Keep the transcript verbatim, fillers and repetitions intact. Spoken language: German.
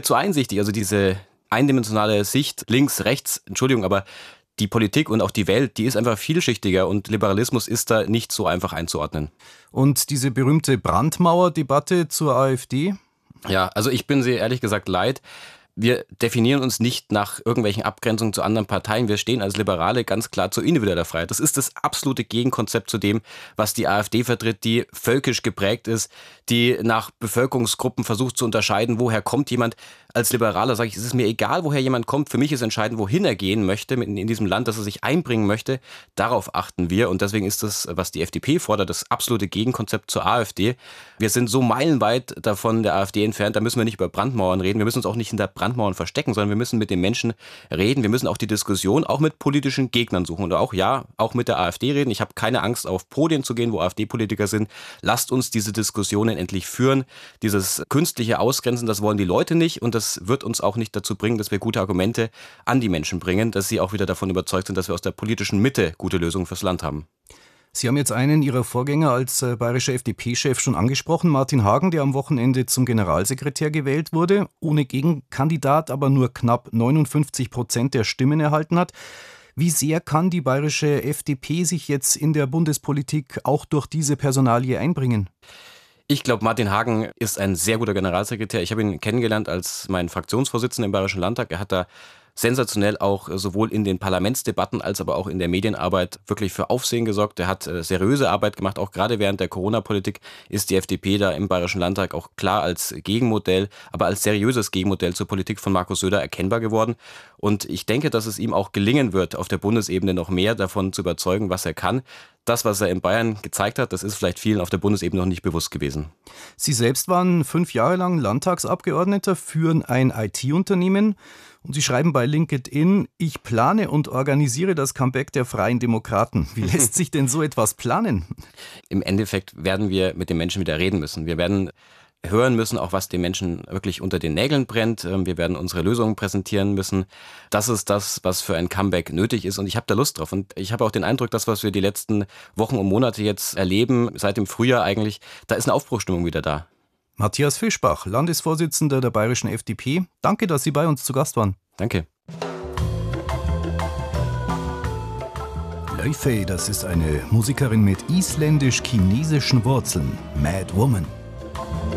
zu einsichtig. Also diese eindimensionale Sicht, links, rechts, Entschuldigung, aber die Politik und auch die Welt, die ist einfach vielschichtiger und Liberalismus ist da nicht so einfach einzuordnen. Und diese berühmte Brandmauer-Debatte zur AfD? Ja, also ich bin sie ehrlich gesagt leid. Wir definieren uns nicht nach irgendwelchen Abgrenzungen zu anderen Parteien. Wir stehen als Liberale ganz klar zur individueller Freiheit. Das ist das absolute Gegenkonzept zu dem, was die AfD vertritt, die völkisch geprägt ist, die nach Bevölkerungsgruppen versucht zu unterscheiden, woher kommt jemand. Als Liberaler sage ich, es ist mir egal, woher jemand kommt. Für mich ist entscheidend, wohin er gehen möchte in diesem Land, dass er sich einbringen möchte. Darauf achten wir. Und deswegen ist das, was die F D P fordert, das absolute Gegenkonzept zur AfD. Wir sind so meilenweit davon der AfD entfernt, da müssen wir nicht über Brandmauern reden. Wir müssen uns auch nicht hinter Brandmauern verstecken, sondern wir müssen mit den Menschen reden. Wir müssen auch die Diskussion auch mit politischen Gegnern suchen. Und auch, ja, auch mit der AfD reden. Ich habe keine Angst, auf Podien zu gehen, wo AfD-Politiker sind. Lasst uns diese Diskussionen endlich führen. Dieses künstliche Ausgrenzen, das wollen die Leute nicht. Und das wird uns auch nicht dazu bringen, dass wir gute Argumente an die Menschen bringen, dass sie auch wieder davon überzeugt sind, dass wir aus der politischen Mitte gute Lösungen fürs Land haben. Sie haben jetzt einen Ihrer Vorgänger als äh, bayerischer F D P-Chef schon angesprochen, Martin Hagen, der am Wochenende zum Generalsekretär gewählt wurde, ohne Gegenkandidat, aber nur knapp neunundfünfzig Prozent der Stimmen erhalten hat. Wie sehr kann die bayerische F D P sich jetzt in der Bundespolitik auch durch diese Personalie einbringen? Ich glaube, Martin Hagen ist ein sehr guter Generalsekretär. Ich habe ihn kennengelernt als mein Fraktionsvorsitzender im Bayerischen Landtag. Er hat da sensationell auch sowohl in den Parlamentsdebatten als aber auch in der Medienarbeit wirklich für Aufsehen gesorgt. Er hat äh, seriöse Arbeit gemacht. Auch gerade während der Corona-Politik ist die F D P da im Bayerischen Landtag auch klar als Gegenmodell, aber als seriöses Gegenmodell zur Politik von Markus Söder erkennbar geworden. Und ich denke, dass es ihm auch gelingen wird, auf der Bundesebene noch mehr davon zu überzeugen, was er kann. Das, was er in Bayern gezeigt hat, das ist vielleicht vielen auf der Bundesebene noch nicht bewusst gewesen. Sie selbst waren fünf Jahre lang Landtagsabgeordneter, führen ein I T-Unternehmen und Sie schreiben bei LinkedIn, ich plane und organisiere das Comeback der Freien Demokraten. Wie lässt sich denn so etwas planen? Im Endeffekt werden wir mit den Menschen wieder reden müssen. Wir werden hören müssen, auch was den Menschen wirklich unter den Nägeln brennt. Wir werden unsere Lösungen präsentieren müssen. Das ist das, was für ein Comeback nötig ist und ich habe da Lust drauf. Und ich habe auch den Eindruck, das, was wir die letzten Wochen und Monate jetzt erleben, seit dem Frühjahr eigentlich, da ist eine Aufbruchstimmung wieder da. Matthias Fischbach, Landesvorsitzender der bayerischen F D P. Danke, dass Sie bei uns zu Gast waren. Danke. Löyfei, das ist eine Musikerin mit isländisch-chinesischen Wurzeln. Mad Woman.